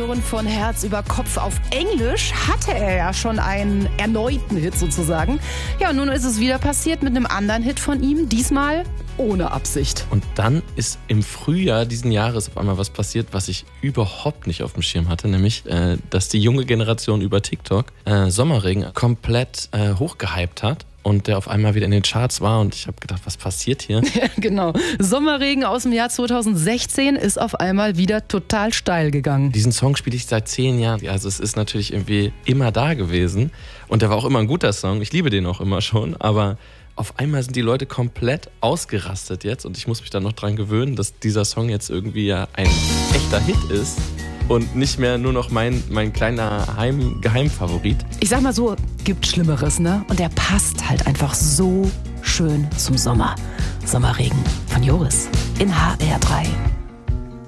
hören von Herz über Kopf auf Englisch hatte er ja schon einen erneuten Hit sozusagen. Ja, und nun ist es wieder passiert mit einem anderen Hit von ihm, diesmal ohne Absicht. Und dann ist im Frühjahr diesen Jahres auf einmal was passiert, was ich überhaupt nicht auf dem Schirm hatte, nämlich, dass die junge Generation über TikTok Sommerregen komplett hochgehypt hat. Und der auf einmal wieder in den Charts war und ich habe gedacht, was passiert hier? Ja, genau. Sommerregen aus dem Jahr 2016 ist auf einmal wieder total steil gegangen. Diesen Song spiele ich seit 10 Jahren. Also es ist natürlich irgendwie immer da gewesen und der war auch immer ein guter Song. Ich liebe den auch immer schon, aber auf einmal sind die Leute komplett ausgerastet jetzt und ich muss mich dann noch dran gewöhnen, dass dieser Song jetzt irgendwie ja ein echter Hit ist. Und nicht mehr nur noch mein kleiner Geheimfavorit. Ich sag mal so, gibt Schlimmeres, ne? Und der passt halt einfach so schön zum Sommer. Sommerregen von Joris in HR3.